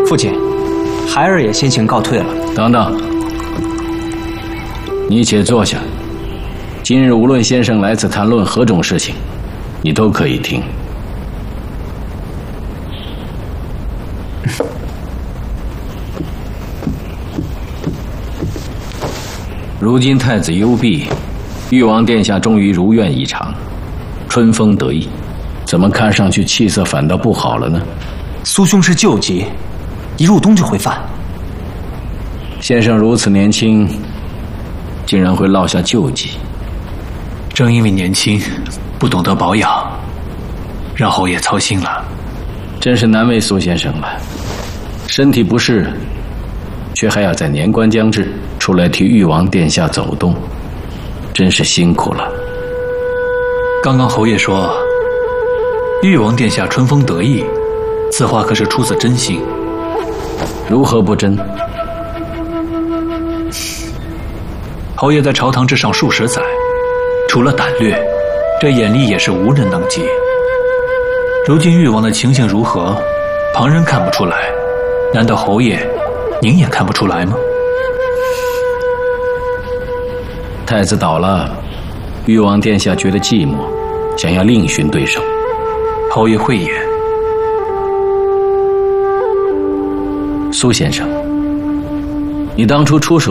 父亲，孩儿也先行告退了。 等等，你且坐下。今日无论先生来此谈论何种事情，你都可以听。如今太子幽闭，誉王殿下终于如愿以偿，春风得意，怎么看上去气色反倒不好了呢？ 苏兄是旧疾，一入冬就会犯。 先生如此年轻，竟然会落下旧疾。 正因为年轻，不懂得保养，让侯爷操心了。 真是难为苏先生了，身体不适，却还要在年关将至出来替誉王殿下走动，真是辛苦了。 刚刚侯爷说誉王殿下春风得意，此话可是出自真心？ 如何不真？ 侯爷在朝堂之上数十载，除了胆略，这眼力也是无人能及。如今誉王的情形如何，旁人看不出来，难道侯爷您也看不出来吗？ 太子倒了，誉王殿下觉得寂寞，想要另寻对手。 侯爷慧眼。 苏先生，你当初出手